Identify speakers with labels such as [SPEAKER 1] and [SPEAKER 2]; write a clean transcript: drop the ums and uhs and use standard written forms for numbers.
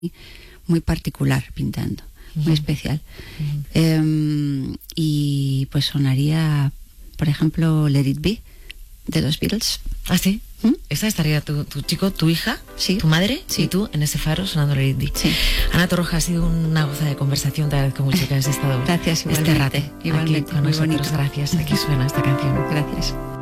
[SPEAKER 1] muy particular pintando, muy especial. Y pues sonaría, por ejemplo, Let It Be, de los Beatles.
[SPEAKER 2] ¿Ah, sí? Esa estaría tu chico, tu hija,
[SPEAKER 1] sí,
[SPEAKER 2] tu madre,
[SPEAKER 1] sí,
[SPEAKER 2] y tú en ese faro sonando Let It Be.
[SPEAKER 1] Sí.
[SPEAKER 2] Ana Torroja, ha sido una goza de conversación. Te agradezco mucho que hayas estado
[SPEAKER 1] Gracias, igualmente,
[SPEAKER 2] este rato
[SPEAKER 1] igualmente,
[SPEAKER 2] aquí con
[SPEAKER 1] muy
[SPEAKER 2] nosotros.
[SPEAKER 1] bonito.
[SPEAKER 2] Gracias. Aquí suena esta canción.
[SPEAKER 1] Gracias.